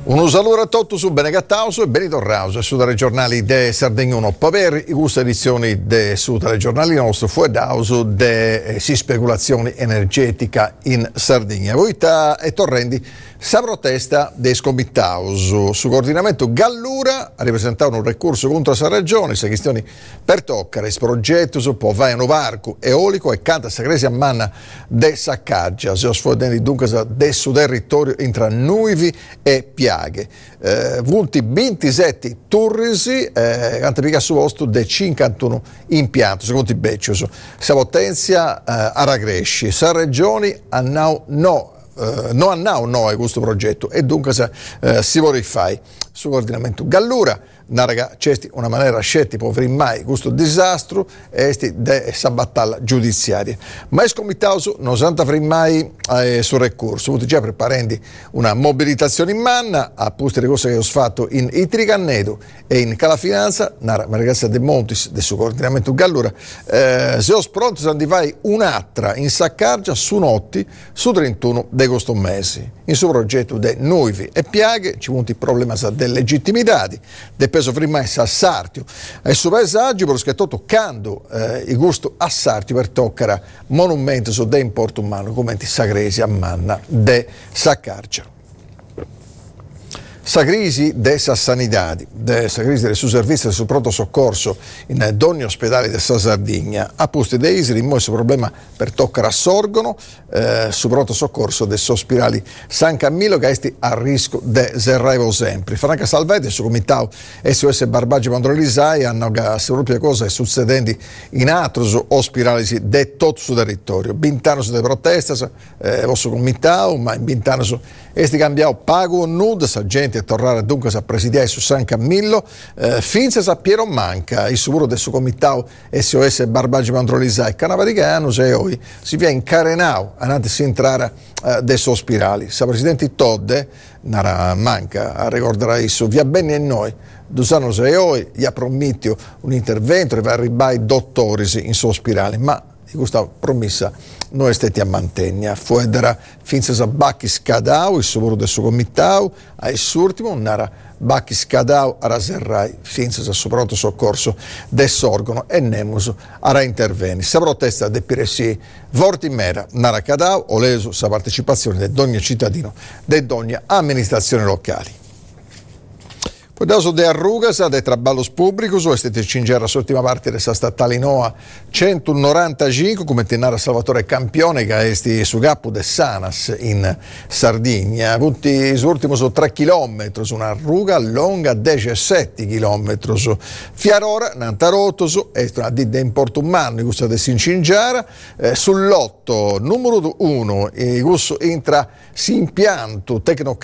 Un saluto a tutti su Benegattauso e Benito Rauso su dalle giornali de Sardegna 1 per queste edizioni de su dalle giornali nostro fu dauso de speculazioni energetica in Sardegna. Voi e torrendi sa protesta dei scomittaus su coordinamento Gallura ha ripresentato un ricorso contro la regione se questioni per toccare il progetto su può vai un varco eolico e canta sagresi a manna de saccaggia se osfodeni dunque de su territorio intra Nuivi e Piaghe. Vunti 27 turrisi canta pica su posto de 51 impianti secondo i beccios sa potenzia a ragresci sa regioni a no a questo progetto e dunque si vuole fare su coordinamento Gallura narraga cesti una maniera scelti poveri mai questo disastro esti de sa battaglia giudiziaria ma è scomitato non santa mai sul ricorso tutti già preparando una mobilitazione in manna a posti le cose che ho fatto in Itricannedo e in Calafinanza narra ma ragazza De Montis del suo coordinamento Gallura se ho pronto se vai un'altra in Saccargia su notti su 31 di questo mese in suo progetto de Nuivi e Piaghe ci punti problema delle legittimità de peso prima a Sartio e su paesaggio per che toccando il gusto a Sartio per toccare monumenti su de importo umano come ti sagresi a manna de Saccargia. Sa crisi della sanità, sa crisi del suo servizio del suo pronto soccorso in ogni ospedale della Sardegna, ha posto dei isri in questo problema per toccare assorgono su pronto soccorso del sospirali San Camillo che è a rischio di serrare sempre. Franca Salvetti, il suo comitato SOS Barbaggio Mandrolisai hanno la propria cosa succedendo in altri ospedali di tutto il suo territorio. Bintano su delle proteste, vostro comitato, ma in Bintano su esti cambiato pago nudo, sa gente a tornare dunque a presidiare su San Camillo, finché sa Piero Manca, il suo del suo comitato SOS Barbaggio Mandrolisai, Canavaricano, se oggi si viene incarenato anche si entrare dei suoi spirali. Sa presidente Todde, Nara Manca, a ricordare isso, via bene a noi. Dusano se oggi gli ha promesso un intervento che va a ribare i dottori in suoi spirali, ma di questa promessa noi stati a mantenere. Fuedera finché sa Bacchi scadau, il suo del suo comitato, a ultimo, nara Bacchi scadau a raserrai finché sa suo pronto soccorso del sorgono e nemus a interveni. Sa protesta de Piresi Vortimera, nara cadau, o leso sa partecipazione di ogni cittadino, di ogni amministrazione locale. Poi da de Arrugas, de traballos pubblici, e state cingere l'ultima parte della statale Noa 195, come tenere Salvatore Campione, che è su capo de Sanas in Sardegna. Tutti l'ultimo su 3 km, su una ruga lunga 17 km. Fiarora, Nantarotoso, è una ditta in Porto Umano, in questo de Sincingiara, sull'otto numero 1, in questo entra si impianto tecno